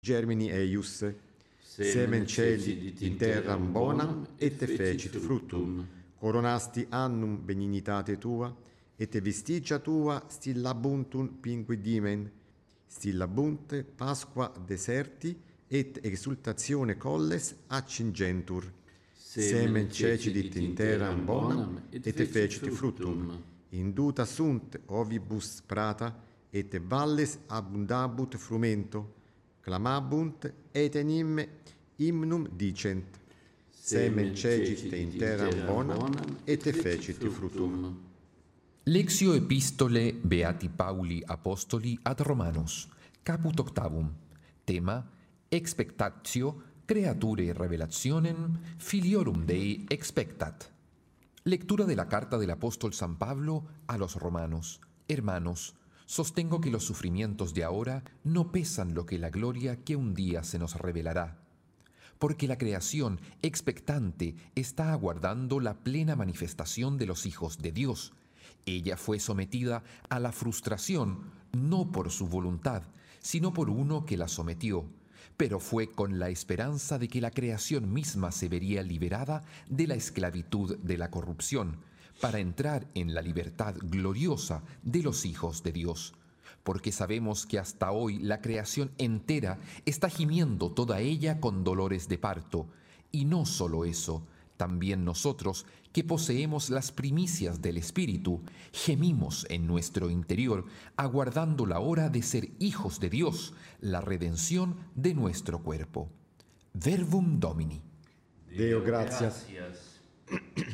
germini eius, semen celit in terram bonam, et fecit fructum. Coronasti annum benignitate tua, et vestigia tua stillabuntum pinquidimen, stillabunt Pasqua deserti, et exultatione colles accingentur. Semen cecidit in terram bonam, et fecit fructum. Induta sunt ovibus prata, et valles abundabut frumento, clamabunt et enim hymnum dicent. Semen cegit in terram bonam, et fecit fructum. Lectio Epistole Beati Pauli Apostoli ad Romanos, caput octavum. Tema: expectatio creaturae revelationem filiorum Dei expectat. Lectura de la carta del apóstol San Pablo a los romanos. Hermanos, sostengo que los sufrimientos de ahora no pesan lo que la gloria que un día se nos revelará. Porque la creación expectante está aguardando la plena manifestación de los hijos de Dios. Ella fue sometida a la frustración no por su voluntad, sino por uno que la sometió, pero fue con la esperanza de que la creación misma se vería liberada de la esclavitud de la corrupción, para entrar en la libertad gloriosa de los hijos de Dios. Porque sabemos que hasta hoy la creación entera está gimiendo toda ella con dolores de parto. Y no solo eso, también nosotros, que poseemos las primicias del Espíritu, gemimos en nuestro interior, aguardando la hora de ser hijos de Dios, la redención de nuestro cuerpo. Verbum Domini. Deo gratias.